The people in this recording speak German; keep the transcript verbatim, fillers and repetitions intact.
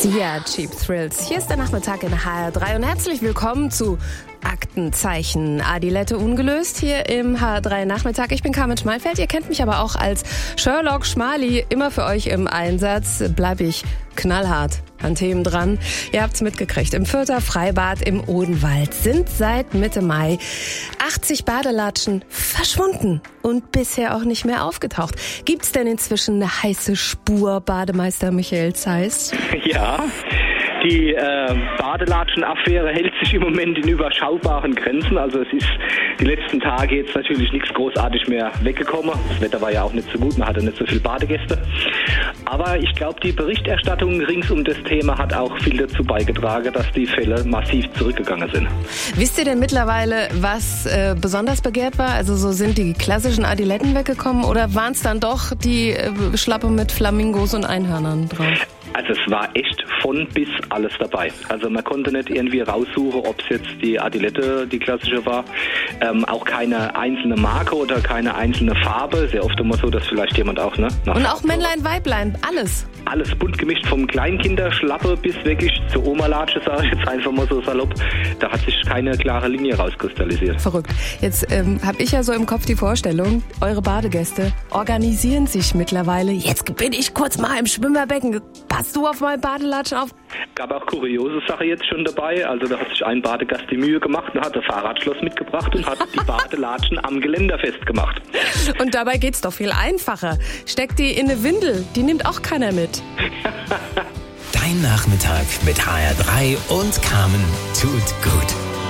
Sia, Cheap Thrills. Hier ist der Nachmittag in H R drei und herzlich willkommen zu Aktenzeichen Adilette ungelöst hier im H R drei Nachmittag. Ich bin Carmen Schmalfeld, ihr kennt mich aber auch als Sherlock Schmali. Immer für euch im Einsatz bleibe ich knallhart an Themen dran. Ihr habt's mitgekriegt. Im Fürther Freibad im Odenwald sind seit Mitte Mai achtzig Badelatschen verschwunden und bisher auch nicht mehr aufgetaucht. Gibt's denn inzwischen eine heiße Spur, Bademeister Michael Zeiss? Ja, die äh, Badelatschen-Affäre hält sich im Moment in überschaubaren Grenzen. Also es ist die letzten Tage jetzt natürlich nichts großartig mehr weggekommen. Das Wetter war ja auch nicht so gut, man hatte nicht so viele Badegäste. Aber ich glaube, die Berichterstattung rings um das Thema hat auch viel dazu beigetragen, dass die Fälle massiv zurückgegangen sind. Wisst ihr denn mittlerweile, was äh, besonders begehrt war? Also so sind die klassischen Adiletten weggekommen oder waren es dann doch die äh, Schlappe mit Flamingos und Einhörnern drauf? Also es war echt von bis alles dabei. Also man konnte nicht irgendwie raussuchen, ob es jetzt die Adilette, die klassische war. Ähm, auch keine einzelne Marke oder keine einzelne Farbe. Sehr oft immer so, dass vielleicht jemand auch, ne? Und auch Männlein, Weiblein, alles. Alles bunt gemischt, vom Kleinkinderschlappe bis wirklich zur Oma-Latsche, sage ich jetzt einfach mal so salopp. Da hat sich keine klare Linie rauskristallisiert. Verrückt. Jetzt ähm, habe ich ja so im Kopf die Vorstellung, eure Badegäste organisieren sich mittlerweile. Jetzt bin ich kurz mal im Schwimmerbecken. Passt du auf meinen Badelatschen auf? Gab auch kuriose Sache jetzt schon dabei. Also da hat sich ein Badegast die Mühe gemacht und hat ein Fahrradschloss mitgebracht und hat die Badelatschen am Geländer festgemacht. Und dabei geht's doch viel einfacher. Steck die in eine Windel, die nimmt auch keiner mit. Dein Nachmittag mit H R drei und Carmen tut gut.